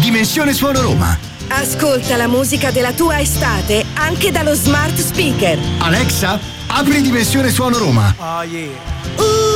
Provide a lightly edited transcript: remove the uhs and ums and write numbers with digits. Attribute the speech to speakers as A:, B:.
A: Dimensione Suono Roma.
B: Ascolta la musica della tua estate anche dallo smart speaker.
A: Alexa, apri Dimensione Suono Roma.
C: Oh yeah.